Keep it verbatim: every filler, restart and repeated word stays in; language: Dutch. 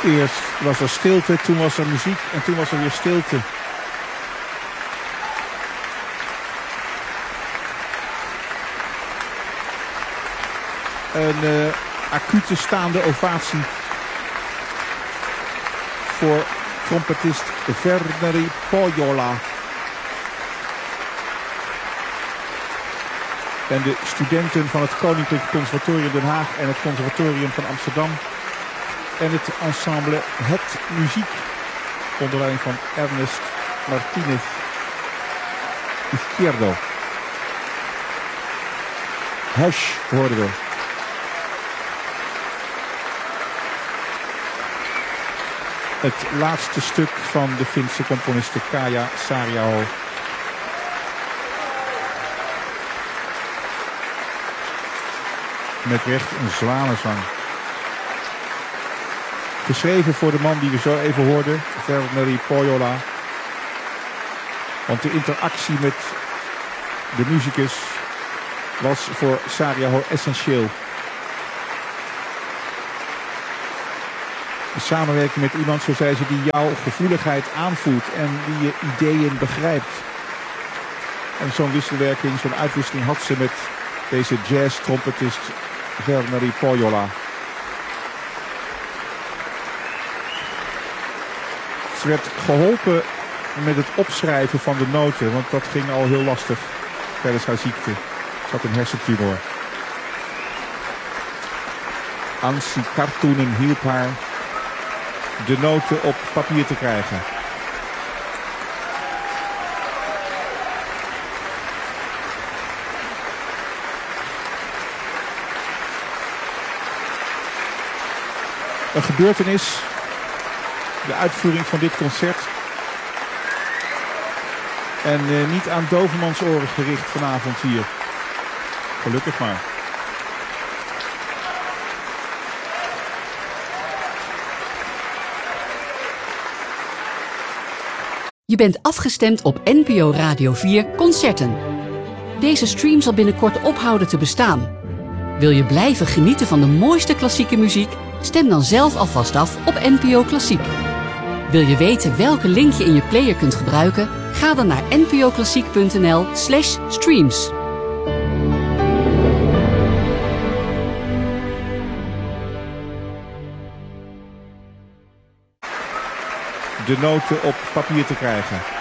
Eerst was er stilte, toen was er muziek en toen was er weer stilte. Een uh, acute staande ovatie voor trompetist Verneri Pohjola. En de studenten van het Koninklijk Conservatorium Den Haag en het Conservatorium van Amsterdam. En het ensemble Het Muziek, onder leiding van Ernest Martinez Izquierdo. Hush hoorden we. Het laatste stuk van de Finse componiste Kaija Saariaho. Met recht een zwanenzang. Geschreven voor de man die we zo even hoorden, Verneri Pohjola. Want de interactie met de muzikus was voor Saariaho essentieel. De samenwerking met iemand, zo zei ze, die jouw gevoeligheid aanvoelt en die je ideeën begrijpt. En zo'n wisselwerking, zo'n uitwisseling had ze met deze jazz-trompetist Verneri Pohjola. Ze werd geholpen met het opschrijven van de noten, want dat ging al heel lastig tijdens haar ziekte. Ze had een hersentumor. Anssi Kartunen hielp haar de noten op papier te krijgen. Een gebeurtenis, de uitvoering van dit concert. En uh, niet aan dovemansoren gericht vanavond hier. Gelukkig maar. Je bent afgestemd op N P O Radio vier Concerten. Deze stream zal binnenkort ophouden te bestaan. Wil je blijven genieten van de mooiste klassieke muziek? Stem dan zelf alvast af op N P O Klassiek. Wil je weten welke link je in je player kunt gebruiken? Ga dan naar npoklassiek.nl slash streams. De noten op papier te krijgen.